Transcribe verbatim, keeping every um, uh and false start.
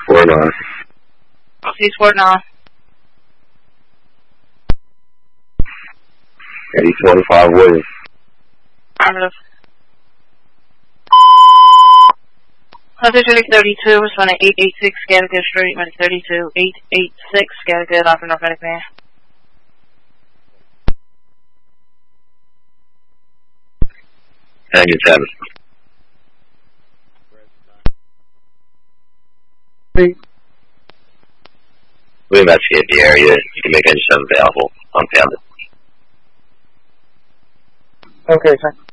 four nine. six four nine. eight twenty-five Williams. Affirmative. Hunter thirty-two, responding eight eight six, Scattergood Street, minute thirty-two, eight eight six, Scattergood, off and North Man. Hang your tab. We investigate the area. You can make engine seven available on tablet. Okay, thanks.